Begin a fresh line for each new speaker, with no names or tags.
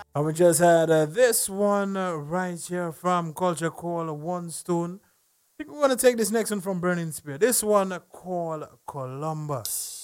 And we just had this one right here from Culture Call One Stone. I think we're going to take this next one from Burning Spear. This one called Columbus.